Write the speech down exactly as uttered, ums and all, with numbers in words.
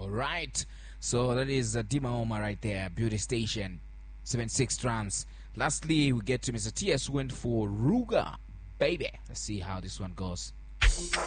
All right. So that is uh, Dima Oma right there, Beauty Station, seven six trams. Lastly, we get to Mister T S Wind for Ruga, baby. Let's see how this one goes.